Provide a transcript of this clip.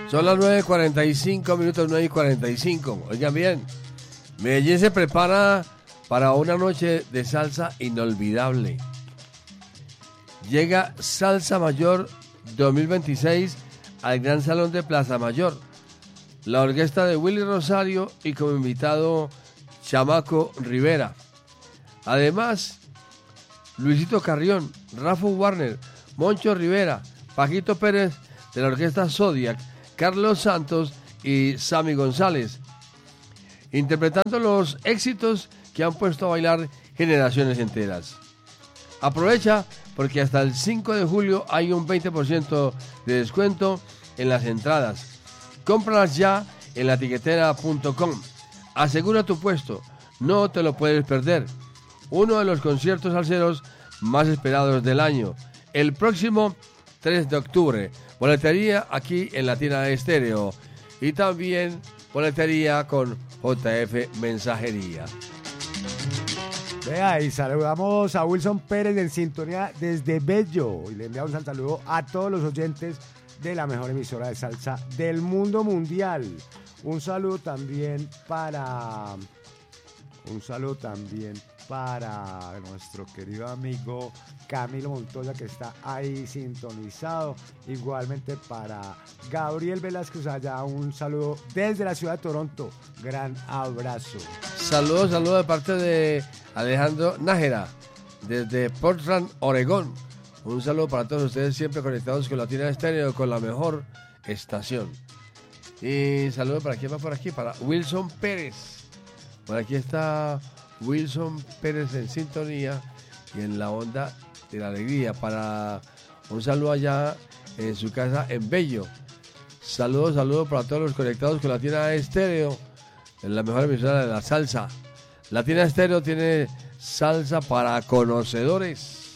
Son las 9:45 minutos, 9:45. Oigan bien, Medellín se prepara para una noche de salsa inolvidable. Llega Salsa Mayor 2026 al Gran Salón de Plaza Mayor. La orquesta de Willy Rosario y como invitado Chamaco Rivera. Además, Luisito Carrión, Rafa Warner, Moncho Rivera, Paquito Pérez de la orquesta Zodiac, Carlos Santos y Sammy González, interpretando los éxitos que han puesto a bailar generaciones enteras. Aprovecha porque hasta el 5 de julio hay un 20% de descuento en las entradas. Cómpralas ya en latiquetera.com. Asegura tu puesto, no te lo puedes perder. Uno de los conciertos salseros más esperados del año, el próximo 3 de octubre. Boletería aquí en Latina Estéreo y también boletería con JF Mensajería. Vea, y saludamos a Wilson Pérez en sintonía desde Bello y le enviamos un saludo a todos los oyentes de la mejor emisora de salsa del mundo mundial. Un saludo también para nuestro querido amigo Camilo Montoya, que está ahí sintonizado. Igualmente para Gabriel Velázquez allá, un saludo desde la ciudad de Toronto. Gran abrazo. Saludos de parte de Alejandro Nájera, desde Portland, Oregón. Un saludo para todos ustedes, siempre conectados con Latina Estéreo, con la mejor estación. Y saludo para quién va por aquí, para Wilson Pérez. Por aquí está Wilson Pérez en sintonía y en la onda de la alegría. Para un saludo allá en su casa en Bello. Saludos para todos los conectados con Latina Estéreo, en la mejor emisora de la salsa. Latina Estéreo tiene salsa para conocedores.